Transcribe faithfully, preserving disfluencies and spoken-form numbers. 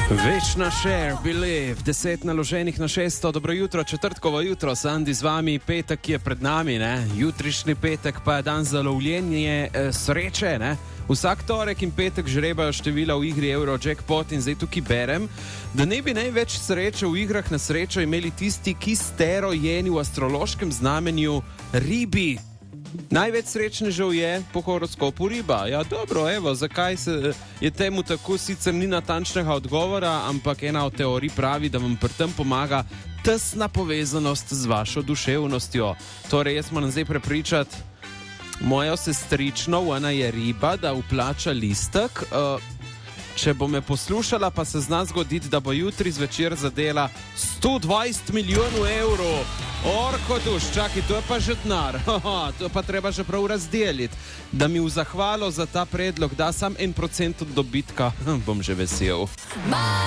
Večna share, believe, deset naloženih na šesto, dobro jutro, četrtkovo jutro, Sandi z vami, petek je pred nami, ne? Jutrišnji petek pa je dan za lovljenje e, sreče, ne? Vsak torek in petek žrebajo števila v igri Eurojackpot in zdaj tukaj berem, da ne bi največ sreče v igrah na srečo imeli tisti, ki ste rojeni v astrološkem znamenju ribi. Največ srečnežev je po horoskopu riba. Ja, dobro, evo, zakaj se je temu tako, sicer ni natančnega odgovora, ampak ena od teorij pravi, da vam pri tem pomaga tesna povezanost z vašo duševnostjo. Torej, jaz moram zdaj prepričati mojo sestrično, ona je riba, da vplača listek. Uh, če bo me poslušala, pa se zna zgoditi, da bo jutri zvečer zadela sto dvajset milijonov evrov. Orko duš, čakaj, to je pa že denar. To pa treba že prav razdeliti. Da mi v zahvalo za ta predlog da sam en procent od dobitka, bom že vesel.